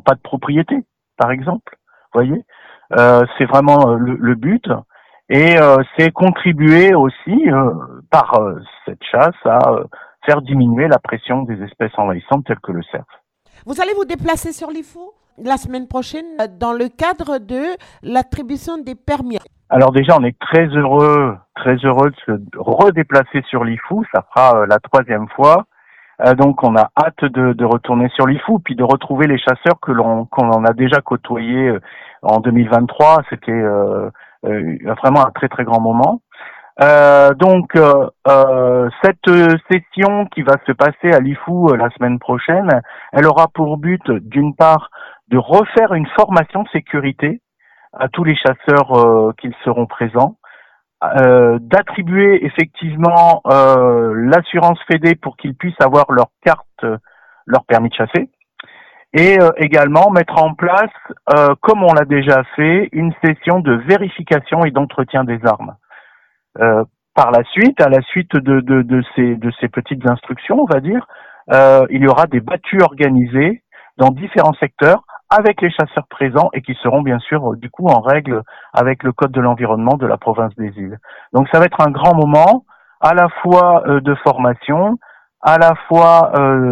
pas de propriété, par exemple. Vous voyez, c'est vraiment le but. Et c'est contribuer aussi par cette chasse à faire diminuer la pression des espèces envahissantes telles que le cerf. Vous allez vous déplacer sur l'IFU la semaine prochaine dans le cadre de l'attribution des permis. Alors déjà, on est très heureux de se redéplacer sur l'IFU. Ça fera la 3e fois. Donc on a hâte de retourner sur l'IFU, puis de retrouver les chasseurs qu'on a déjà côtoyés en 2023. C'était vraiment un très très grand moment. Cette session qui va se passer à l'IFU la semaine prochaine, elle aura pour but d'une part de refaire une formation sécurité à tous les chasseurs qui seront présents, d'attribuer effectivement l'assurance Fédé pour qu'ils puissent avoir leur carte, leur permis de chasser, et également mettre en place, comme on l'a déjà fait, une session de vérification et d'entretien des armes. Par la suite, à la suite de ces petites instructions, on va dire, il y aura des battues organisées dans différents secteurs avec les chasseurs présents et qui seront bien sûr du coup en règle avec le code de l'environnement de la province des îles. Donc ça va être un grand moment à la fois de formation, à la fois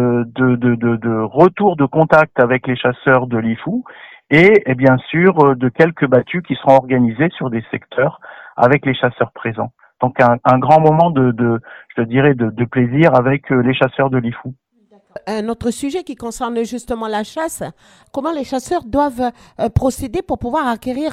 de retour de contact avec les chasseurs de l'IFU et bien sûr de quelques battues qui seront organisées sur des secteurs avec les chasseurs présents. Donc un grand moment je dirais de plaisir avec les chasseurs de l'IFU. Un autre sujet qui concerne justement la chasse, comment les chasseurs doivent procéder pour pouvoir acquérir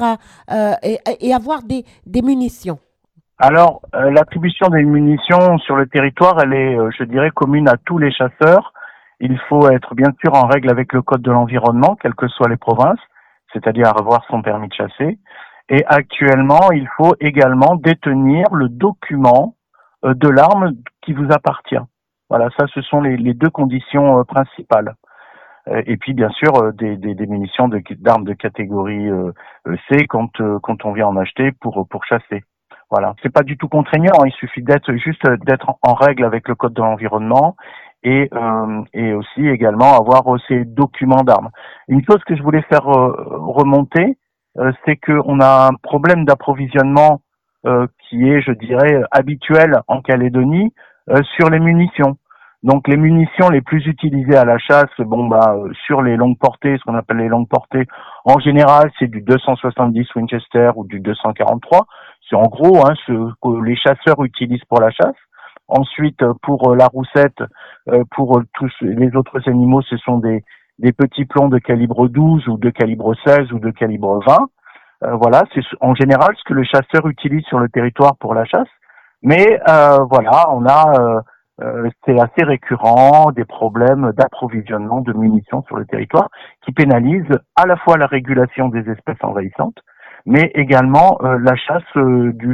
et avoir des munitions. Alors, l'attribution des munitions sur le territoire, elle est, je dirais, commune à tous les chasseurs. Il faut être bien sûr en règle avec le code de l'environnement, quelles que soient les provinces, c'est-à-dire avoir son permis de chasser. Et actuellement, il faut également détenir le document de l'arme qui vous appartient. Voilà, ça, ce sont les 2 conditions principales. Et puis, bien sûr, des munitions d'armes de catégorie C quand on vient en acheter pour chasser. Voilà, c'est pas du tout contraignant. Il suffit d'être en règle avec le code de l'environnement et aussi également avoir ces documents d'armes. Une chose que je voulais faire remonter, c'est qu'on a un problème d'approvisionnement qui est, je dirais, habituel en Calédonie sur les munitions. Donc les munitions les plus utilisées à la chasse, sur les longues portées, ce qu'on appelle les longues portées, en général, c'est du 270 Winchester ou du 243. C'est en gros ce que les chasseurs utilisent pour la chasse. Ensuite, pour la roussette, pour tous les autres animaux, ce sont des petits plombs de calibre 12 ou de calibre 16 ou de calibre 20. Voilà, c'est en général ce que le chasseur utilise sur le territoire pour la chasse. Mais on a c'est assez récurrent, des problèmes d'approvisionnement de munitions sur le territoire qui pénalisent à la fois la régulation des espèces envahissantes, mais également la chasse du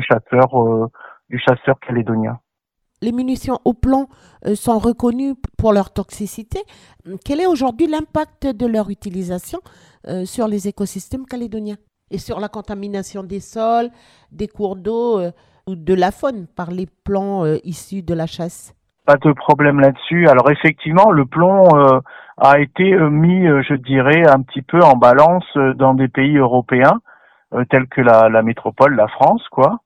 chasseur calédonien. Les munitions au plomb sont reconnues pour leur toxicité. Quel est aujourd'hui l'impact de leur utilisation sur les écosystèmes calédoniens et sur la contamination des sols, des cours d'eau ou de la faune par les plombs issus de la chasse? Pas de problème là-dessus. Alors effectivement, le plomb a été mis, je dirais, un petit peu en balance dans des pays européens tels que la métropole, la France, quoi.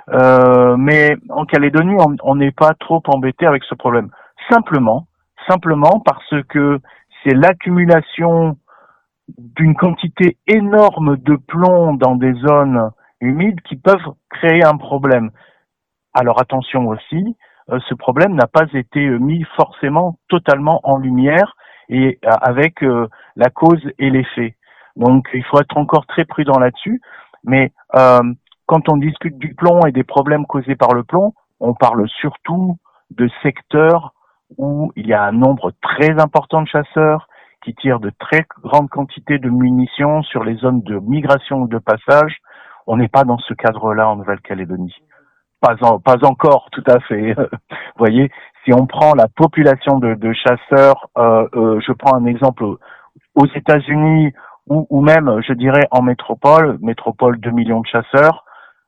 Mais en Calédonie, on n'est pas trop embêté avec ce problème. Simplement parce que c'est l'accumulation d'une quantité énorme de plomb dans des zones humides qui peuvent créer un problème. Alors attention aussi, ce problème n'a pas été mis forcément totalement en lumière et avec la cause et l'effet. Donc il faut être encore très prudent là-dessus. Mais quand on discute du plomb et des problèmes causés par le plomb, on parle surtout de secteurs où il y a un nombre très important de chasseurs qui tirent de très grandes quantités de munitions sur les zones de migration ou de passage. On n'est pas dans ce cadre-là en Nouvelle-Calédonie. Pas encore, tout à fait. Vous voyez, si on prend la population de chasseurs, je prends un exemple aux États-Unis ou même, je dirais, en métropole 2 millions de chasseurs,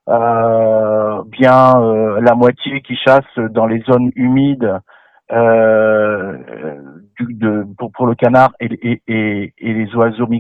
la moitié qui chassent dans les zones humides pour le canard et les oiseaux